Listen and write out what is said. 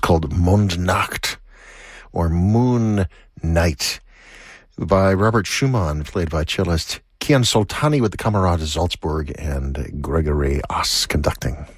called Mondnacht, or Moon Night, by Robert Schumann, played by cellist Kian Soltani, with the Camerata Salzburg and Gregory Oss conducting.